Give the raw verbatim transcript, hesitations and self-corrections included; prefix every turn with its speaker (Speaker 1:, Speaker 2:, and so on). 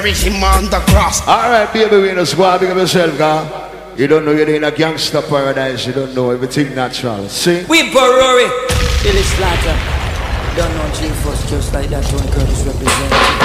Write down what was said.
Speaker 1: bury him on the cross.
Speaker 2: Alright, baby, we just go out, big up yourself, girl. You don't know you're in a gangster paradise. You don't know everything natural. See?
Speaker 3: We Barori. Billy Slaughter. Don't know G-Force just like that. Tony Curtis representing.